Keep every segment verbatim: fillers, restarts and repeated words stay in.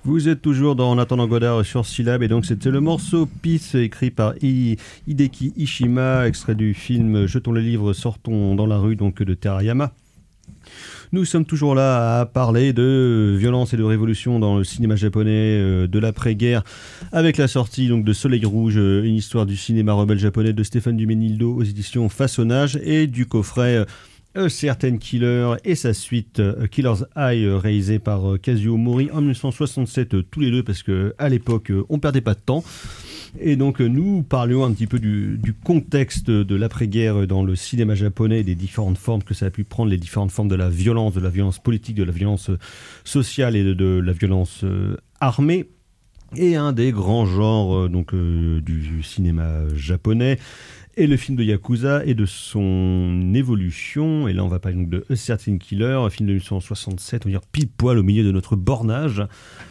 Vous êtes toujours dans En attendant Godard sur Syllab, et donc c'était le morceau Peace écrit par I- Hideki Ishima, extrait du film Jetons le livre, sortons dans la rue, donc de Terayama. Nous sommes toujours là à parler de violence et de révolution dans le cinéma japonais euh, de l'après-guerre, avec la sortie donc de Soleil Rouge, euh, une histoire du cinéma rebelle japonais de Stéphane Duménildo aux éditions Façonnage, et du coffret euh, A Certain Killer et sa suite euh, Killer's Eye, euh, réalisée par euh, Kazuo Mori en dix-neuf cent soixante-sept, euh, tous les deux, parce qu'à l'époque euh, on perdait pas de temps. Et donc euh, nous parlions un petit peu du, du contexte de l'après-guerre dans le cinéma japonais, des différentes formes que ça a pu prendre, les différentes formes de la violence, de la violence politique, de la violence euh, sociale et de, de la violence euh, armée. Et un des grands genres euh, donc, euh, du cinéma japonais est le film de Yakuza et de son évolution. Et là on va parler donc de A Certain Killer, un film de dix-neuf cent soixante-sept, on va dire pile poil au milieu de notre bornage.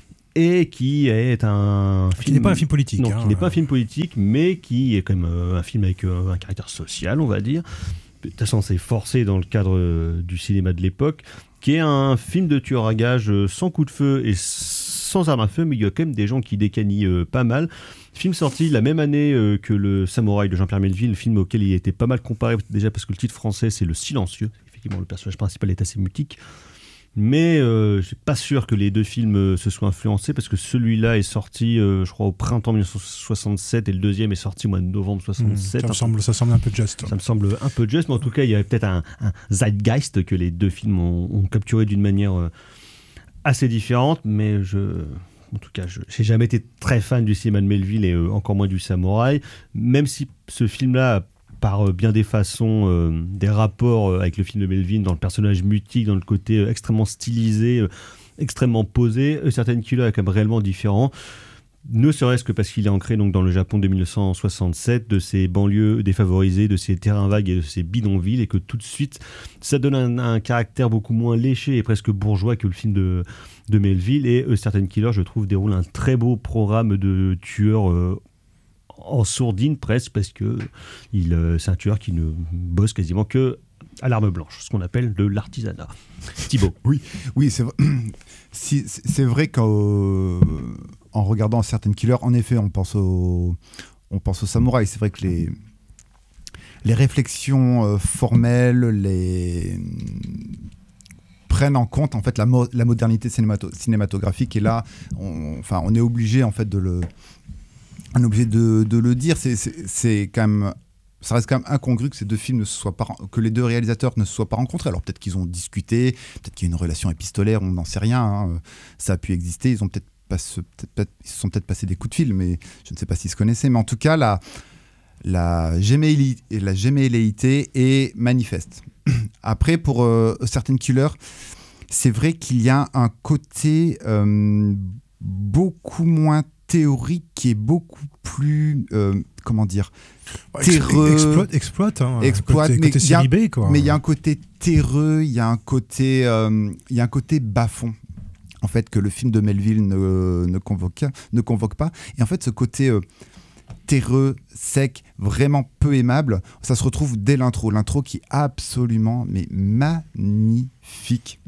Et qui est un film... Qui n'est pas un film politique. Non, hein, qui n'est pas euh... un film politique, mais qui est quand même euh, un film avec euh, un caractère social, on va dire. De toute façon, c'est forcé dans le cadre euh, du cinéma de l'époque, qui est un film de tueur à gages euh, sans coup de feu et sans arme à feu, mais il y a quand même des gens qui décanillent euh, pas mal. Film sorti la même année euh, que Le Samouraï de Jean-Pierre Melville, le film auquel il était pas mal comparé, déjà parce que le titre français, c'est Le Silencieux. Effectivement, le personnage principal est assez mutique. Mais euh, je ne suis pas sûr que les deux films euh, se soient influencés, parce que celui-là est sorti, euh, je crois, au printemps dix-neuf cent soixante-sept, et le deuxième est sorti au mois de novembre soixante-sept. Mmh, ça, me semble, ça semble un peu juste. Ça me semble un peu juste, mais en tout cas, il y a peut-être un, un zeitgeist que les deux films ont, ont capturé d'une manière euh, assez différente. Mais je, en tout cas, je n'ai jamais été très fan du cinéma de Melville, et euh, encore moins du Samouraï, même si ce film-là a par bien des façons, euh, des rapports euh, avec le film de Melville, dans le personnage mutique, dans le côté euh, extrêmement stylisé, euh, extrêmement posé. A Certain Killer est quand même réellement différent, ne serait-ce que parce qu'il est ancré donc, dans le Japon de dix-neuf cent soixante-sept, de ses banlieues défavorisées, de ses terrains vagues et de ses bidonvilles, et que tout de suite, ça donne un, un caractère beaucoup moins léché et presque bourgeois que le film de, de Melville. Et A Certain Killer, je trouve, déroule un très beau programme de tueurs euh, en sourdine presque, parce que il, euh, c'est un tueur qui ne bosse quasiment que à l'arme blanche, ce qu'on appelle de l'artisanat. Thibaut. Oui, oui, c'est vrai. Si, c'est vrai qu'en en regardant Certain Killer, en effet, on pense au, on pense au samouraï. C'est vrai que les les réflexions euh, formelles, les prennent en compte en fait la, mo- la modernité cinémato- cinématographique. Et là, on, enfin, on est obligé en fait de le On est obligé de, de le dire, c'est, c'est, c'est quand même, ça reste quand même incongru que ces deux films ne se soient pas, que les deux réalisateurs ne se soient pas rencontrés. Alors peut-être qu'ils ont discuté, peut-être qu'il y a une relation épistolaire, on n'en sait rien. Hein. Ça a pu exister, ils ont peut-être pas se, peut-être, ils se sont peut-être passé des coups de fil, mais je ne sais pas s'ils se connaissaient. Mais en tout cas, la la géméli- la gémelléité est manifeste. Après, pour euh, Certain Killer, c'est vrai qu'il y a un côté euh, beaucoup moins théorique qui est beaucoup plus euh, comment dire terreux, exploite exploite hein, exploite côté, mais côté série B, quoi. Mais il y a un côté terreux, il y a un côté euh, il y a un côté bas-fond en fait que le film de Melville ne, ne convoque ne convoque pas, et en fait ce côté euh, terreux, sec, vraiment peu aimable, ça se retrouve dès l'intro l'intro qui est absolument mais magnifique,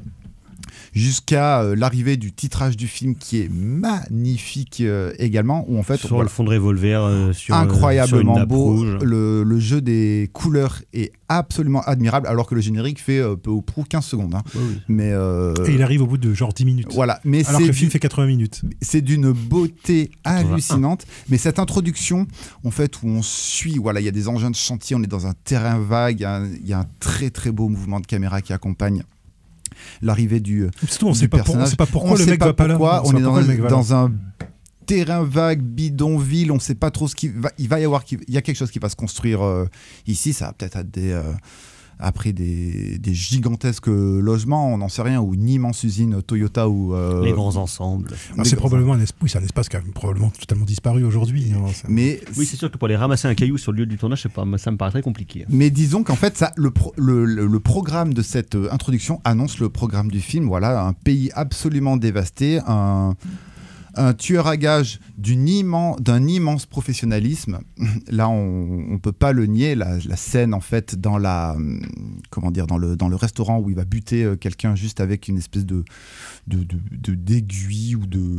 jusqu'à euh, l'arrivée du titrage du film qui est magnifique euh, également, où en fait sur voilà, le fond de revolver, euh, sur incroyablement euh, sur une beau, rouge. le, le jeu des couleurs est absolument admirable, alors que le générique fait euh, peu ou prou quinze secondes, hein. Oui, oui. Mais euh, et il arrive au bout de genre dix minutes, voilà, mais alors c'est que le film du, fait quatre-vingts minutes. c'est d'une beauté hallucinante. Mais cette introduction en fait, où on suit, voilà, il y a des engins de chantier, on est dans un terrain vague, il y a un, il y a un très très beau mouvement de caméra qui accompagne l'arrivée du, surtout, on du sait pas pour, on personnage. sait pas pourquoi on le sait mec pas va pas là. pourquoi, on, on est dans, un, dans un terrain vague, bidonville, on ne sait pas trop ce qui va. Il va y avoir, il y a quelque chose qui va se construire euh, ici. Ça va peut-être être des, euh, après des, des gigantesques logements, on n'en sait rien, ou une immense usine Toyota ou euh, les grands ensembles. Ah, c'est probablement un espace, oui, c'est un espace qui a probablement totalement disparu aujourd'hui. Hein, mais oui, c'est sûr que pour aller ramasser un caillou sur le lieu du tournage, c'est pas, ça me paraît très compliqué. Mais disons qu'en fait, ça, le, pro, le, le, le programme de cette euh, introduction annonce le programme du film. Voilà, un pays absolument dévasté, un un tueur à gages d'une immen- d'un immense professionnalisme. Là, on ne peut pas le nier. La, la scène, en fait, dans, la, comment dire, dans, le, dans le restaurant où il va buter euh, quelqu'un juste avec une espèce de, de, de, de- d'aiguille ou de...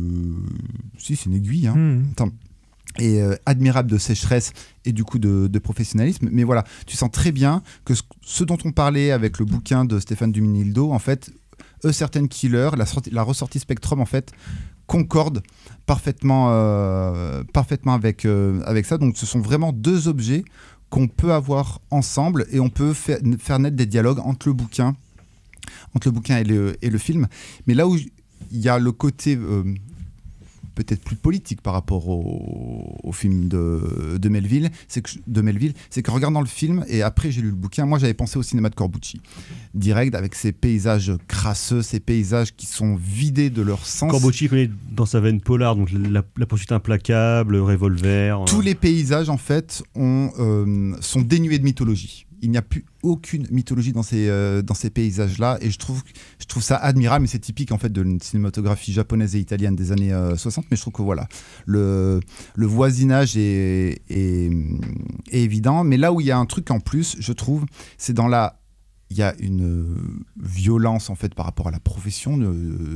Si, c'est une aiguille. Hein. Mmh. Attends. Et euh, admirable de sécheresse et du coup de, de professionnalisme. Mais voilà, tu sens très bien que ce, ce dont on parlait avec le bouquin de Stéphane Duminildo, en fait, A Certain Killer, la, sorti- la ressortie Spectrum, en fait, concorde parfaitement, euh, parfaitement avec, euh, avec ça. Donc ce sont vraiment deux objets qu'on peut avoir ensemble et on peut faire, faire naître des dialogues entre le bouquin, entre le bouquin et le, et le film. Mais là où il y a le côté... Euh, peut-être plus politique par rapport au, au film de, de Melville, c'est que de Melville, c'est qu'en regardant le film et après j'ai lu le bouquin, moi j'avais pensé au cinéma de Corbucci, direct avec ces paysages crasseux, ces paysages qui sont vidés de leur sens. Corbucci connaît dans sa veine polar, donc la, la poursuite implacable, le revolver. Tous euh... les paysages en fait ont, euh, sont dénués de mythologie. Il n'y a plus aucune mythologie dans ces, euh, dans ces paysages-là et je trouve, je trouve ça admirable, mais c'est typique en fait de la cinématographie japonaise et italienne des années euh, soixante, mais je trouve que voilà, le, le voisinage est, est, est évident, mais là où il y a un truc en plus, je trouve, c'est dans la... Il y a une violence en fait par rapport à la profession, de,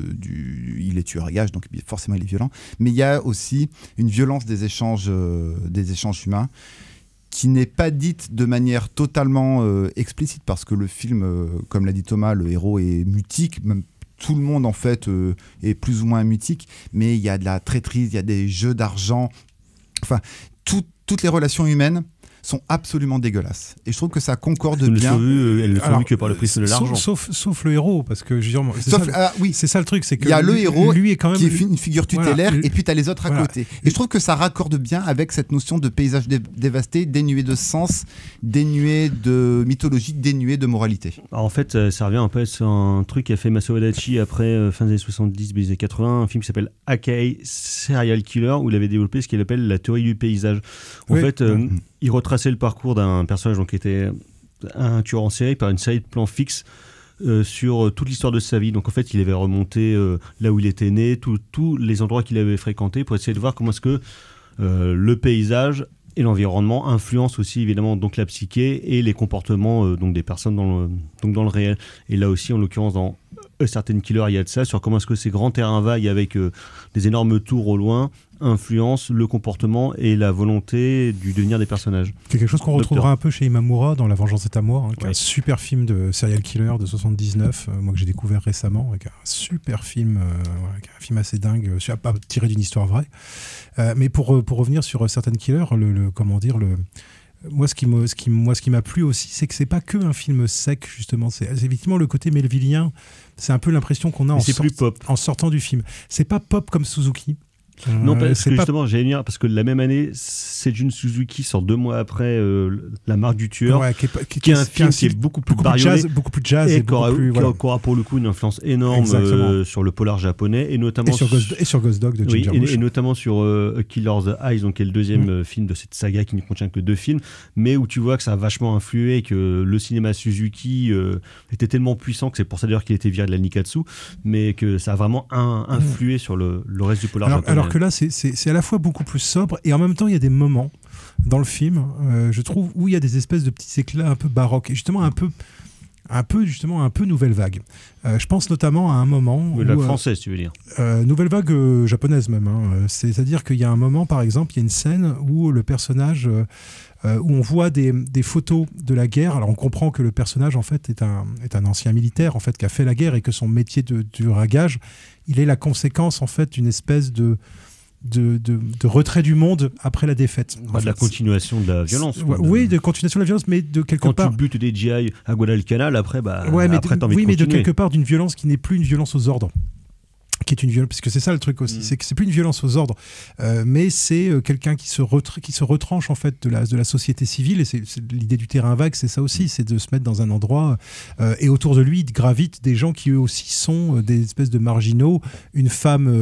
du, il est tueur à gages, donc forcément il est violent, mais il y a aussi une violence des échanges, euh, des échanges humains, qui n'est pas dite de manière totalement euh, explicite, parce que le film, euh, comme l'a dit Thomas, le héros est mutique, même tout le monde en fait euh, est plus ou moins mutique, mais il y a de la traîtrise, il y a des jeux d'argent, enfin, tout, toutes les relations humaines sont absolument dégueulasses. Et je trouve que ça concorde Elles ne bien. sont vues, elles ne sont Alors, vues que par le prisme de l'argent. Sauf, sauf, sauf le héros, parce que je veux dire, c'est, Sauf, ça, ah, oui, c'est ça le truc, c'est que il y a le lui, héros lui est quand même qui est une figure tutélaire, voilà, et puis tu as les autres à voilà. côté. Et je trouve que ça raccorde bien avec cette notion de paysage dé- dévasté, dénué de sens, dénué de mythologie, dénué de moralité. Alors en fait, euh, ça revient un peu sur un truc qu'a fait Masao Adachi après euh, fin des années soixante-dix, début des années quatre-vingts, un film qui s'appelle Akai Serial Killer, où il avait développé ce qu'il appelle la théorie du paysage. En Oui. fait, euh, Mhm. il retraçait le parcours d'un personnage donc, qui était un tueur en série par une série de plans fixes euh, sur toute l'histoire de sa vie. Donc en fait, il avait remonté euh, là où il était né, tous les endroits qu'il avait fréquentés pour essayer de voir comment est-ce que euh, le paysage et l'environnement influencent aussi évidemment donc la psyché et les comportements euh, donc des personnes dans le, donc dans le réel. Et là aussi, en l'occurrence, dans A Certain Killer, il y a de ça, sur comment est-ce que ces grands terrains vagues avec euh, des énormes tours au loin influencent le comportement et la volonté du devenir des personnages. C'est quelque chose qu'on Docteur. retrouvera un peu chez Imamura dans La Vengeance est à moi, hein, qui est Ouais. un super film de serial killer de soixante-dix-neuf, euh, moi que j'ai découvert récemment, avec un super film, euh, voilà, qui est un film assez dingue, euh, sur- pas tiré d'une histoire vraie. Euh, mais pour, euh, pour revenir sur euh, Certain Killer, le, le- comment dire, le, moi ce qui me, ce qui, moi ce qui m'a plu aussi, c'est que c'est pas que un film sec justement, c'est, c'est effectivement le côté melvillien. C'est un peu l'impression qu'on a en, Mais c'est sort- plus pop. en sortant du film. C'est pas pop comme Suzuki. Non, Euh, parce c'est que pas justement, j'allais venir, parce que la même année, Seijun Suzuki sort deux mois après euh, La Marque du Tueur, ouais, qui est, pas- qui- qui est un qui film un qui est style beaucoup plus beaucoup plus bariolé. jazz, beaucoup plus jazz et, et qui beaucoup aura, plus, qui voilà. aura pour le coup une influence énorme Exactement. euh, sur le polar japonais et notamment Et sur Ghost, et sur Ghost Dog de oui, Ginger et, Bush. et notamment sur euh, A Killer's Eyes, donc qui est le deuxième Mm. euh, film de cette saga qui ne contient que deux films, mais où tu vois que ça a vachement influé, que le cinéma Suzuki euh, était tellement puissant que c'est pour ça d'ailleurs qu'il était viré de la Nikatsu, mais que ça a vraiment un, influé mm. sur le, le reste du polar alors, japonais. alors que là, c'est, c'est, c'est à la fois beaucoup plus sobre et en même temps, il y a des moments dans le film, euh, je trouve, où il y a des espèces de petits éclats un peu baroques et justement un peu, un peu justement un peu nouvelle vague. Euh, je pense notamment à un moment oui, où la euh, française, tu veux dire. Euh, nouvelle vague euh, japonaise même. Hein. C'est-à-dire qu'il y a un moment, par exemple, il y a une scène où le personnage, euh, euh, où on voit des, des photos de la guerre. Alors on comprend que le personnage en fait est un, est un ancien militaire en fait qui a fait la guerre et que son métier de tueur à gages, il est la conséquence en fait d'une espèce de De, de, de retrait du monde après la défaite. Bah, de la continuation de la violence. Ouais, quoi, de... Oui, de continuation de la violence, mais de quelque Quand part... tu butes des G I à Guadalcanal, après, bah, ouais, mais après de, t'as envie oui, de mais de continuer. quelque part d'une violence qui n'est plus une violence aux ordres. Qui est une violence, parce que c'est ça le truc aussi, mmh. c'est que c'est plus une violence aux ordres, euh, mais c'est euh, quelqu'un qui se, retra- qui se retranche en fait de la, de la société civile, et c'est, c'est l'idée du terrain vague, c'est ça aussi, c'est de se mettre dans un endroit, euh, et autour de lui gravitent des gens qui eux aussi sont euh, des espèces de marginaux, une femme euh,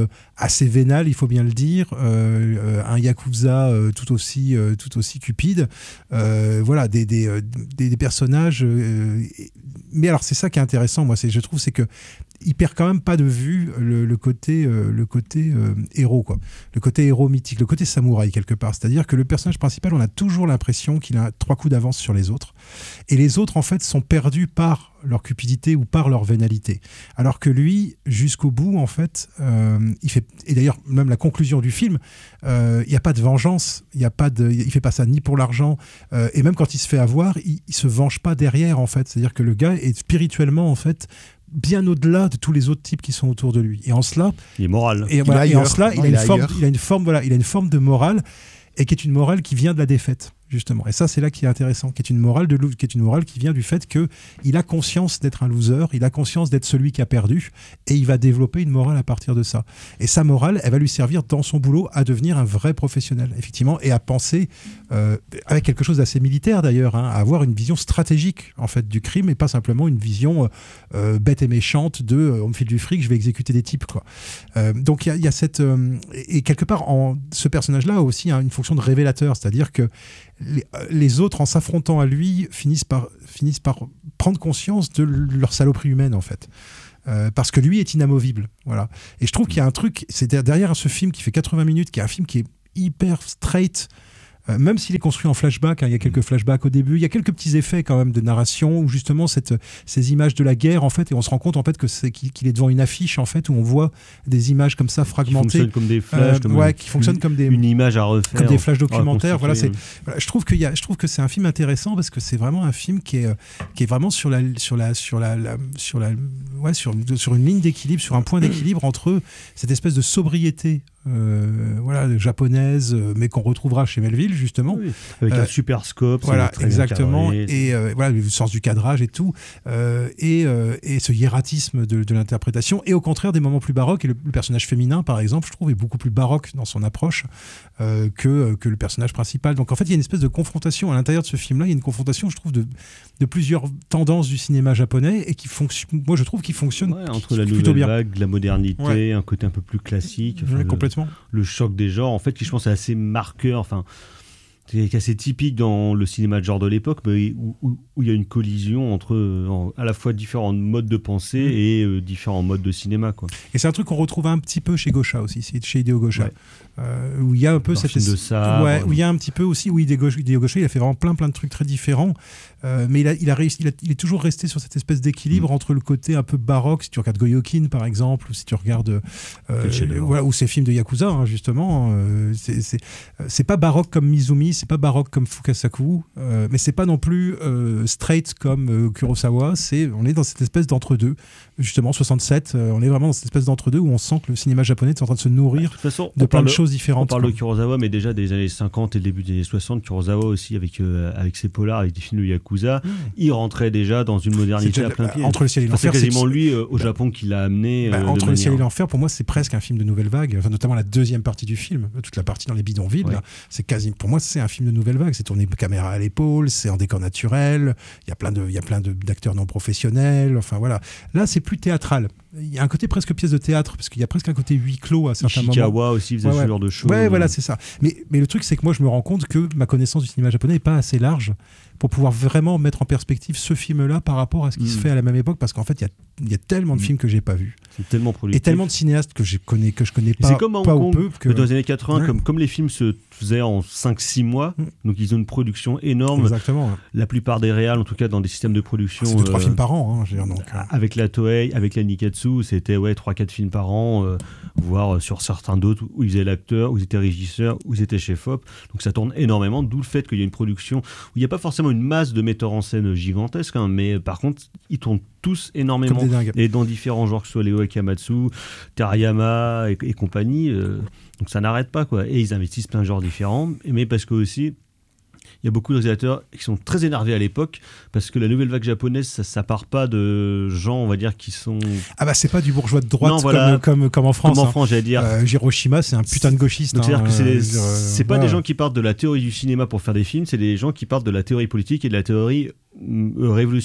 assez vénal, il faut bien le dire, euh, euh, un yakuza euh, tout aussi euh, tout aussi cupide, euh, voilà des des, euh, des, des personnages. Euh, mais alors c'est ça qui est intéressant, moi, c'est je trouve, c'est que il perd quand même pas de vue le, le côté euh, le côté euh, héros, quoi, le côté héros mythique, le côté samouraï quelque part. C'est-à-dire que le personnage principal, on a toujours l'impression qu'il a trois coups d'avance sur les autres, et les autres en fait sont perdus par leur cupidité ou par leur vénalité. Alors que lui, jusqu'au bout, en fait, euh, il fait. Et d'ailleurs, même la conclusion du film, il euh, n'y a pas de vengeance, il y a pas de, il fait pas ça ni pour l'argent, euh, et même quand il se fait avoir, il, il se venge pas derrière, en fait. C'est-à-dire que le gars est spirituellement, en fait, bien au-delà de tous les autres types qui sont autour de lui. Et en cela, il est moral. Et, voilà, et en cela, non, il, a il, une forme, ailleurs. il a une forme, voilà, il a une forme de morale, et qui est une morale qui vient de la défaite, justement. Et ça, c'est là qui est intéressant, qui est une morale de qui est une morale qui vient du fait que il a conscience d'être un loser, il a conscience d'être celui qui a perdu, et il va développer une morale à partir de ça. Et sa morale, elle va lui servir dans son boulot à devenir un vrai professionnel, effectivement, et à penser euh, avec quelque chose d'assez militaire d'ailleurs, hein, à avoir une vision stratégique en fait du crime, et pas simplement une vision euh, bête et méchante de euh, on me file du fric, je vais exécuter des types, quoi. Euh, donc il y, y a cette euh, et, et quelque part, en, ce personnage-là a aussi hein, une fonction de révélateur, c'est-à-dire que Les, les autres, en s'affrontant à lui, finissent par, finissent par prendre conscience de leur saloperie humaine, en fait. Euh, parce que lui est inamovible. Voilà. Et je trouve qu'il y a un truc, c'est derrière ce film qui fait quatre-vingts minutes, qui est un film qui est hyper straight, euh, même s'il est construit en flashback, hein, il y a quelques flashbacks au début, il y a quelques petits effets quand même de narration, où justement cette, ces images de la guerre, en fait, et on se rend compte en fait que c'est, qu'il, qu'il est devant une affiche, en fait, où on voit des images comme ça fragmentées. Qui fonctionnent comme des flashs, euh, comme ouais, une, qui fonctionnent comme des... une image à refaire. Comme des flashs documentaires. Voilà, c'est, hein. voilà, je trouve qu'il y a, je trouve que c'est un film intéressant parce que c'est vraiment un film qui est, qui est vraiment sur la, sur la, sur la, la sur la, ouais, sur, sur une ligne d'équilibre, sur un point d'équilibre entre cette espèce de sobriété. Euh, voilà, japonaise, mais qu'on retrouvera chez Melville justement, oui, avec euh, un super scope, voilà, très exactement, bien cadré, et euh, voilà, le sens du cadrage et tout, euh, et, euh, et ce hiératisme de, de l'interprétation, et au contraire des moments plus baroques. Et le, le personnage féminin, par exemple, je trouve est beaucoup plus baroque dans son approche euh, que, que le personnage principal. Donc en fait, il y a une espèce de confrontation à l'intérieur de ce film-là. Il y a une confrontation, je trouve, de, de plusieurs tendances du cinéma japonais, et qui fonctionne. Moi, je trouve qu'il fonctionne ouais, entre la plutôt nouvelle bien. vague, de la modernité, ouais. un côté un peu plus classique. Ouais, le, complètement. Le choc des genres, en fait, qui je pense est assez marqueur. Enfin, c'est assez typique dans le cinéma de genre de l'époque, mais où, où, où il y a une collision entre en, à la fois différents modes de pensée mmh. et euh, différents modes de cinéma, quoi. Et c'est un truc qu'on retrouve un petit peu chez Gosha aussi, c'est chez Hideo Gosha, ouais. euh, où il y a un peu dans cette film de sabre, ouais, où il y a un petit peu aussi, où Hideo Gosha, il a fait vraiment plein plein de trucs très différents, euh, mais il a, il a réussi, il, a, il est toujours resté sur cette espèce d'équilibre mmh. entre le côté un peu baroque, si tu regardes Goyokin par exemple, ou si tu regardes euh, voilà, ou ces films de Yakuza, hein, justement, euh, c'est, c'est, c'est pas baroque comme Mizumi, c'est pas baroque comme Fukasaku, euh, mais c'est pas non plus euh, straight comme euh, Kurosawa. C'est, on est dans cette espèce d'entre-deux, justement soixante-sept, euh, on est vraiment dans cette espèce d'entre-deux où on sent que le cinéma japonais est en train de se nourrir de, façon, de plein de de, choses différentes. On parle de Kurosawa, mais déjà des années cinquante et le début des années soixante, Kurosawa aussi avec, euh, avec ses polars, avec des films de Yakuza, mmh. il rentrait déjà dans une modernité déjà, à plein pied. Entre le ciel et l'enfer, c'est quasiment c'est... lui euh, au bah, Japon qui l'a amené. Bah, euh, entre de le ciel manière... et l'enfer, pour moi, c'est presque un film de nouvelle vague, enfin, notamment la deuxième partie du film, toute la partie dans les bidonvilles. Ouais. Là, c'est quasi, pour moi, c'est un film de nouvelle vague. C'est tourné caméra à l'épaule, c'est en décor naturel. Il y a plein de, il y a plein de, d'acteurs non professionnels. Enfin voilà. Là, c'est plus théâtral. Il y a un côté presque pièce de théâtre parce qu'il y a presque un côté huis clos à certains Ishikawa moments. aussi faisait ouais, ce ouais. genre de choses. Ouais, voilà, c'est ça. Mais, mais le truc, c'est que moi, je me rends compte que ma connaissance du cinéma japonais n'est pas assez large pour pouvoir vraiment mettre en perspective ce film-là par rapport à ce qui mmh. se fait à la même époque, parce qu'en fait, il y a, y a tellement de mmh. films que j'ai pas vus. C'est tellement productif. Et tellement de cinéastes que je connais, que je connais pas, c'est comme pas Hong ou Kong, peu. Que... Dans les années quatre-vingts, ouais. comme, comme les films se faisaient en cinq six mois, mmh. donc ils ont une production énorme. Exactement. Ouais. La plupart des réals, en tout cas dans des systèmes de production... C'est deux, trois euh, films par an. Hein, je veux dire, donc, euh... Avec la Toei, avec la Nikatsu, c'était ouais, trois quatre films par an, euh, voire sur certains d'autres où ils étaient l'acteur, où ils étaient régisseurs, où ils étaient chef-op. Donc ça tourne énormément, d'où le fait qu'il y a une production où il n'y a pas forcément une masse de metteurs en scène gigantesque, hein, mais par contre, ils tournent tous énormément. Et dans différents genres, que ce soit Léo Akamatsu, Terayama et, et compagnie. Euh, donc ça n'arrête pas, quoi. Et ils investissent plein de genres différents, mais parce que aussi... Il y a beaucoup de réalisateurs qui sont très énervés à l'époque parce que la nouvelle vague japonaise, ça, ça part pas de gens, on va dire, qui sont... Ah bah c'est pas du bourgeois de droite non, voilà, comme, comme, comme en France. Comme en hein. France, j'allais dire. Euh, Hiroshima, c'est un putain de gauchiste. Donc, hein, c'est-à-dire que c'est, euh, c'est pas voilà. des gens qui partent de la théorie du cinéma pour faire des films, c'est des gens qui partent de la théorie politique et de la théorie euh, révolutionnaire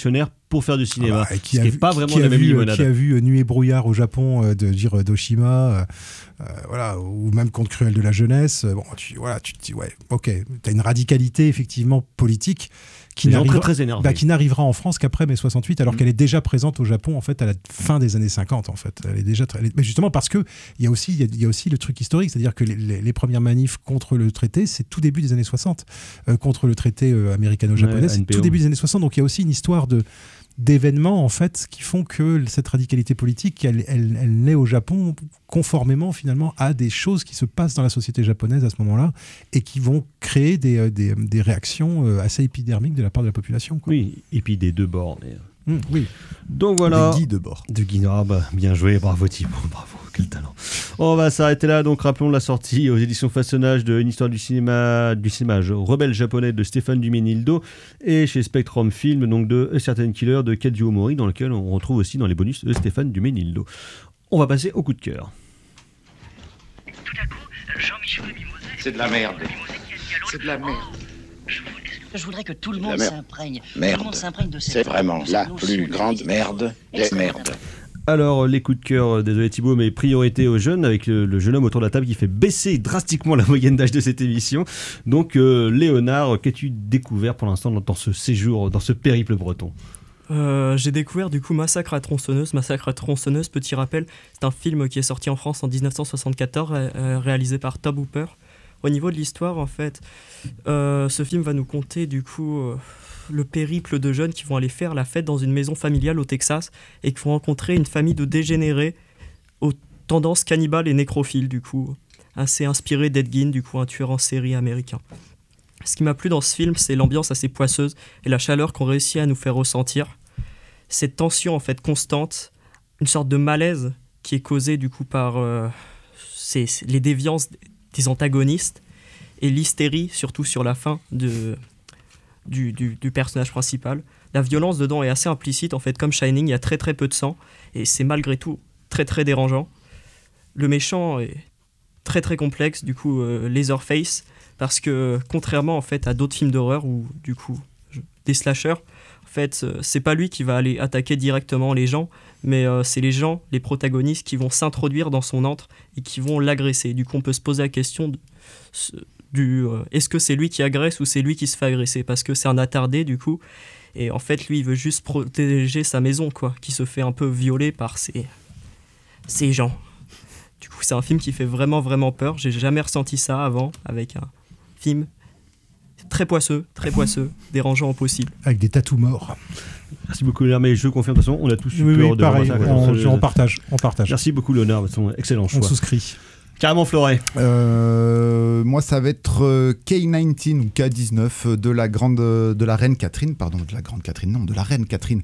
pour faire du cinéma. Ah bah, qui ce a qui vu, n'est pas vraiment qui la a même vu, limonade. Qui a vu euh, Nuit et brouillard au Japon euh, de dire d'Oshima, euh, euh, voilà, ou même Conte cruel de la jeunesse. Bon, tu, voilà, tu te dis, ouais, ok, tu as une radicalité effectivement politique qui Des gens n'arrivera, très, très énervés. bah, qui n'arrivera en France qu'après mai soixante-huit, alors mmh. qu'elle est déjà présente au Japon en fait à la fin des années cinquante en fait. Elle est déjà très... Mais justement parce que il y a aussi il y, y a aussi le truc historique, c'est-à-dire que les, les, les premières manifs contre le traité, c'est tout début des années soixante, euh, contre le traité euh, américano-japonais, ouais, c'est tout début des années soixante. Donc il y a aussi une histoire de d'événements en fait qui font que cette radicalité politique elle, elle, elle naît au Japon conformément finalement à des choses qui se passent dans la société japonaise à ce moment-là et qui vont créer des, des, des réactions assez épidermiques de la part de la population, quoi. Oui, et puis des deux bords. Mais... Mmh, oui. Donc voilà. De Guy de bord. De Guy, ah bah, bien joué, bravo Thibaut, bravo, quel talent. On va s'arrêter là, donc rappelons la sortie aux éditions Façonnage de Une histoire du cinéma, du cinéma rebelle japonais de Stéphane Duménildo et chez Spectrum Film, donc de A Certain Killer de Kazuo Mori, dans lequel on retrouve aussi dans les bonus de Stéphane Duménildo. On va passer au coup de cœur. Tout à coup, Jean-Michel Mimosé... C'est de la merde. C'est de la merde. Je voudrais que tout le monde s'imprègne. Merde. Tout le monde s'imprègne de cette C'est vraiment la plus grande merde des merdes. Alors, les coups de cœur, désolé Thibaut, mais priorité aux jeunes, avec le, le jeune homme autour de la table qui fait baisser drastiquement la moyenne d'âge de cette émission. Donc, euh, Léonard, qu'as-tu découvert pour l'instant dans, dans ce séjour, dans ce périple breton ? Euh, j'ai découvert du coup Massacre à tronçonneuse. Massacre à tronçonneuse, petit rappel, c'est un film qui est sorti en France en dix-neuf cent soixante-quatorze, euh, réalisé par Tobe Hooper. Au niveau de l'histoire, en fait, euh, ce film va nous conter du coup euh, le périple de jeunes qui vont aller faire la fête dans une maison familiale au Texas et qui vont rencontrer une famille de dégénérés aux tendances cannibales et nécrophiles, du coup, assez inspiré d'Ed Gein, du coup, un tueur en série américain. Ce qui m'a plu dans ce film, c'est l'ambiance assez poisseuse et la chaleur qu'on réussit à nous faire ressentir. Cette tension en fait constante, une sorte de malaise qui est causée du coup par euh, ces, les déviances des antagonistes et l'hystérie surtout sur la fin de, du, du, du personnage principal. La violence dedans est assez implicite en fait, comme Shining, il y a très très peu de sang et c'est malgré tout très très dérangeant. Le méchant est très très complexe, du coup euh, Leatherface, parce que contrairement en fait à d'autres films d'horreur ou du coup je, des slashers, en fait euh, c'est pas lui qui va aller attaquer directement les gens, mais euh, c'est les gens, les protagonistes qui vont s'introduire dans son antre et qui vont l'agresser. Du coup on peut se poser la question de, du euh, est-ce que c'est lui qui agresse ou c'est lui qui se fait agresser, parce que c'est un attardé du coup, et en fait lui il veut juste protéger sa maison quoi, qui se fait un peu violer par ces, ces gens. Du coup c'est un film qui fait vraiment vraiment peur, j'ai jamais ressenti ça avant avec un film très poisseux, très poisseux, dérangeant au possible. Avec des tatous morts. Merci beaucoup Léonard, mais je confirme de toute façon, on a tous eu oui, peur oui, de pareil, ça, on, on, on partage, on partage. Merci beaucoup Léonard, de son excellent choix. On souscrit. Carrément Floret. Euh, moi, ça va être K dix-neuf ou K dix-neuf de la grande, de la reine Catherine, pardon, de la grande Catherine, non, de la reine Catherine.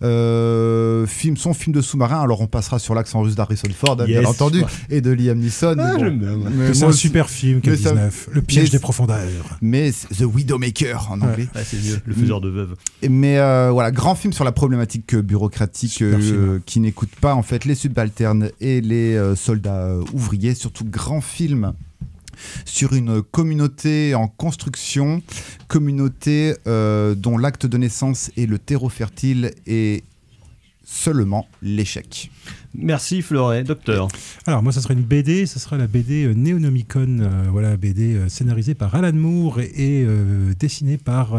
Euh, film, son film de sous-marin. Alors, on passera sur l'accent russe d'Harrison Ford, yes, bien entendu, quoi. Et de Liam Neeson. Ah, bon, j'aime bien. Mais c'est un super film, K dix-neuf. Ça, le piège des profondeurs. Mais The Widowmaker en anglais. Ouais, c'est mieux, le faiseur de veuve. Mais euh, voilà, grand film sur la problématique bureaucratique euh, qui n'écoute pas en fait les subalternes et les euh, soldats euh, ouvriers. Surtout grand film sur une communauté en construction, communauté euh, dont l'acte de naissance est le terreau fertile et seulement l'échec. Merci Floret, docteur. Alors moi ça serait une B D, ce sera la B D euh, Neonomicon, euh, voilà, B D euh, scénarisée par Alan Moore et, et euh, dessinée par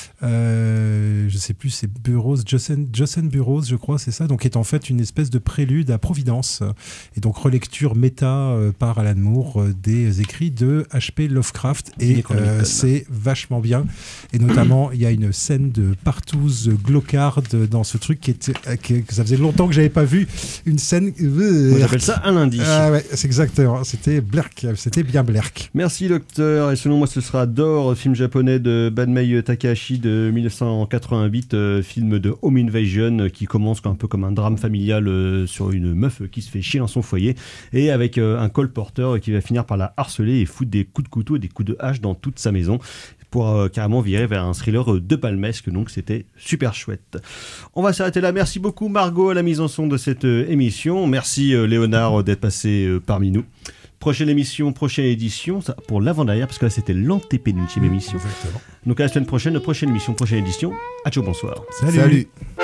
euh, je sais plus, c'est Burroughs, Jocelyn, Jocelyn Burroughs je crois, c'est ça, donc est en fait une espèce de prélude à Providence et donc relecture méta euh, par Alan Moore euh, des écrits de H P Lovecraft et euh, c'est vachement bien et notamment il y a une scène de partouze glaucarde dans ce truc qui était, qui, que ça faisait longtemps que j'avais pas vu, une scène. Moi, j'appelle ça un lundi. Ah ouais, c'est exactement. C'était Blerk, c'était bien Blerk. Merci docteur. Et selon moi, ce sera Door, film japonais de Banmei Takahashi de dix-neuf cent quatre-vingt-huit, euh, film de Home Invasion euh, qui commence un peu comme un drame familial euh, sur une meuf qui se fait chier dans son foyer et avec euh, un colporteur qui va finir par la harceler et foutre des coups de couteau et des coups de hache dans toute sa maison pour euh, carrément virer vers un thriller de palmesque, donc c'était super chouette. On va s'arrêter là. Merci beaucoup Margot à la mise en son de cette euh, émission. Merci euh, Léonard euh, d'être passé euh, parmi nous. Prochaine émission, prochaine édition, ça, pour l'avant-dernière, parce que là c'était l'antépénultime émission. Exactement. Donc à la semaine prochaine, prochaine émission, prochaine édition. À ciao, bonsoir. Salut. Salut.